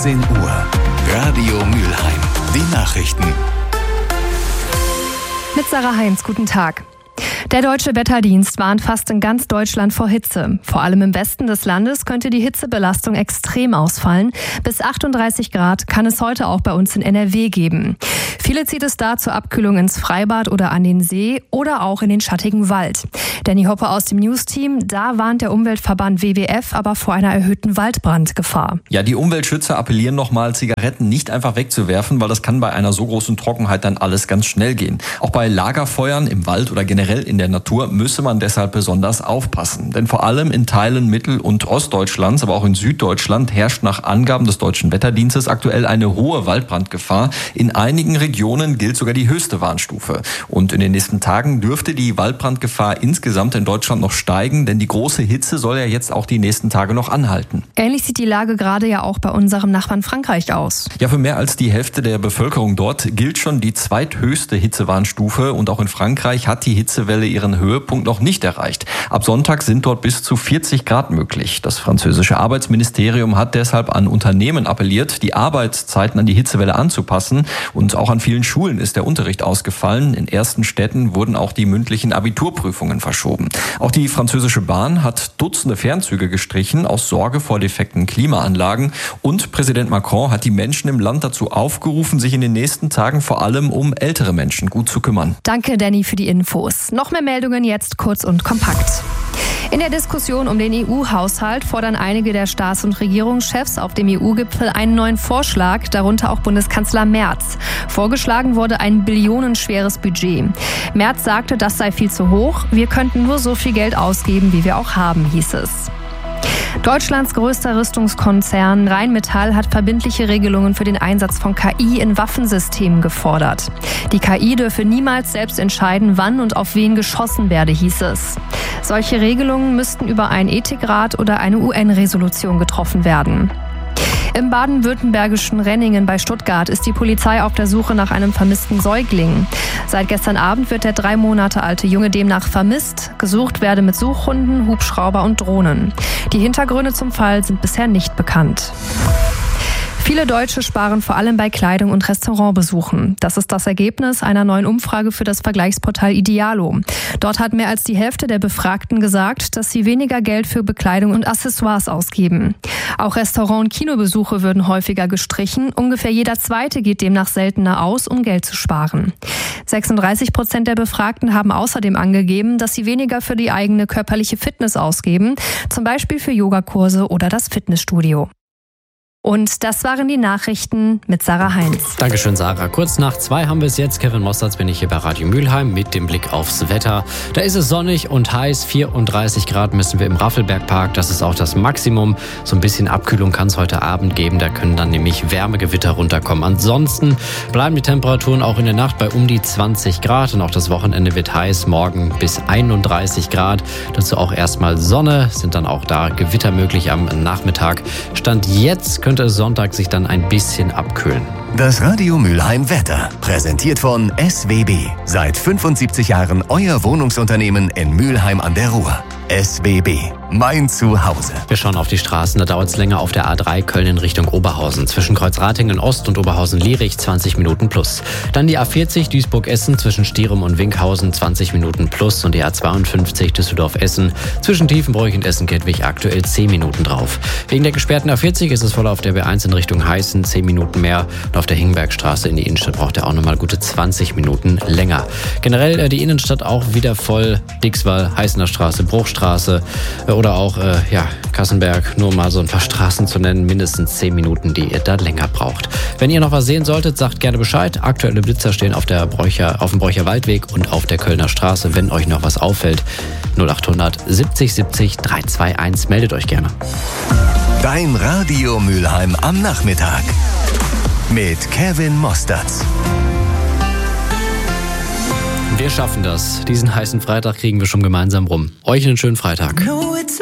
10 Uhr. Radio Mülheim. Die Nachrichten. Mit Sarah Heinz, guten Tag. Der Deutsche Wetterdienst warnt fast in ganz Deutschland vor Hitze. Vor allem im Westen des Landes könnte die Hitzebelastung extrem ausfallen. Bis 38 Grad kann es heute auch bei uns in NRW geben. Viele zieht es da zur Abkühlung ins Freibad oder an den See oder auch in den schattigen Wald. Danny Hoppe aus dem News-Team, da warnt der Umweltverband WWF aber vor einer erhöhten Waldbrandgefahr. Ja, die Umweltschützer appellieren nochmal, Zigaretten nicht einfach wegzuwerfen, weil das kann bei einer so großen Trockenheit dann alles ganz schnell gehen. Auch bei Lagerfeuern im Wald oder generell in der Natur müsse man deshalb besonders aufpassen. Denn vor allem in Teilen Mittel- und Ostdeutschlands, aber auch in Süddeutschland herrscht nach Angaben des Deutschen Wetterdienstes aktuell eine hohe Waldbrandgefahr. In einigen Regionen gilt sogar die höchste Warnstufe. Und in den nächsten Tagen dürfte die Waldbrandgefahr insgesamt in Deutschland noch steigen, denn die große Hitze soll ja jetzt auch die nächsten Tage noch anhalten. Ähnlich sieht die Lage gerade ja auch bei unserem Nachbarn Frankreich aus. Ja, für mehr als die Hälfte der Bevölkerung dort gilt schon die zweithöchste Hitzewarnstufe und auch in Frankreich hat die Hitzewelle ihren Höhepunkt noch nicht erreicht. Ab Sonntag sind dort bis zu 40 Grad möglich. Das französische Arbeitsministerium hat deshalb an Unternehmen appelliert, die Arbeitszeiten an die Hitzewelle anzupassen. Und auch an vielen Schulen ist der Unterricht ausgefallen. In ersten Städten wurden auch die mündlichen Abiturprüfungen verschoben. Auch die französische Bahn hat Dutzende Fernzüge gestrichen aus Sorge vor defekten Klimaanlagen. Und Präsident Macron hat die Menschen im Land dazu aufgerufen, sich in den nächsten Tagen vor allem um ältere Menschen gut zu kümmern. Danke, Danny, für die Infos. Noch mehr Meldungen jetzt kurz und kompakt. In der Diskussion um den EU-Haushalt fordern einige der Staats- und Regierungschefs auf dem EU-Gipfel einen neuen Vorschlag, darunter auch Bundeskanzler Merz. Vorgeschlagen wurde ein billionenschweres Budget. Merz sagte, das sei viel zu hoch. Wir könnten nur so viel Geld ausgeben, wie wir auch haben, hieß es. Deutschlands größter Rüstungskonzern Rheinmetall hat verbindliche Regelungen für den Einsatz von KI in Waffensystemen gefordert. Die KI dürfe niemals selbst entscheiden, wann und auf wen geschossen werde, hieß es. Solche Regelungen müssten über einen Ethikrat oder eine UN-Resolution getroffen werden. Im baden-württembergischen Renningen bei Stuttgart ist die Polizei auf der Suche nach einem vermissten Säugling. Seit gestern Abend wird der 3 Monate alte Junge demnach vermisst. Gesucht werde mit Suchhunden, Hubschrauber und Drohnen. Die Hintergründe zum Fall sind bisher nicht bekannt. Viele Deutsche sparen vor allem bei Kleidung und Restaurantbesuchen. Das ist das Ergebnis einer neuen Umfrage für das Vergleichsportal Idealo. Dort hat mehr als die Hälfte der Befragten gesagt, dass sie weniger Geld für Bekleidung und Accessoires ausgeben. Auch Restaurant- und Kinobesuche würden häufiger gestrichen. Ungefähr jeder Zweite geht demnach seltener aus, um Geld zu sparen. 36% der Befragten haben außerdem angegeben, dass sie weniger für die eigene körperliche Fitness ausgeben, zum Beispiel für Yogakurse oder das Fitnessstudio. Und das waren die Nachrichten mit Sarah Heinz. Dankeschön, Sarah. Kurz nach 2 haben wir es jetzt. Kevin Mosterz bin ich hier bei Radio Mülheim mit dem Blick aufs Wetter. Da ist es sonnig und heiß. 34 Grad messen wir im Raffelbergpark. Das ist auch das Maximum. So ein bisschen Abkühlung kann es heute Abend geben. Da können dann nämlich Wärmegewitter runterkommen. Ansonsten bleiben die Temperaturen auch in der Nacht bei um die 20 Grad. Und auch das Wochenende wird heiß. Morgen bis 31 Grad. Dazu auch erstmal Sonne. Sind dann auch da Gewitter möglich am Nachmittag. Stand jetzt könnte es Sonntag sich dann ein bisschen abkühlen. Das Radio Mülheim Wetter, präsentiert von SWB. Seit 75 Jahren euer Wohnungsunternehmen in Mülheim an der Ruhr. SWB, mein Zuhause. Wir schauen auf die Straßen, da dauert es länger auf der A3 Köln in Richtung Oberhausen. Zwischen Kreuzratingen Ost und Oberhausen-Lierich 20 Minuten plus. Dann die A40 Duisburg-Essen zwischen Stierum und Winkhausen 20 Minuten plus. Und die A52 Düsseldorf-Essen zwischen Tiefenbroich und Essen-Kettwig aktuell 10 Minuten drauf. Wegen der gesperrten A40 ist es voll auf der B1 in Richtung Heißen, 10 Minuten mehr. Und auf der Hingenbergstraße in die Innenstadt braucht er auch nochmal gute 20 Minuten länger. Generell die Innenstadt auch wieder voll. Dixwall, Heißener Straße, Bruchstraße oder auch Kassenberg, nur mal so ein paar Straßen zu nennen, mindestens 10 Minuten, die ihr da länger braucht. Wenn ihr noch was sehen solltet, sagt gerne Bescheid. Aktuelle Blitzer stehen auf dem Bräucher Waldweg und auf der Kölner Straße. Wenn euch noch was auffällt, 0800 70 70 321, meldet euch gerne. Dein Radio Mülheim am Nachmittag mit Kevin Mosterz. Wir schaffen das. Diesen heißen Freitag kriegen wir schon gemeinsam rum. Euch einen schönen Freitag.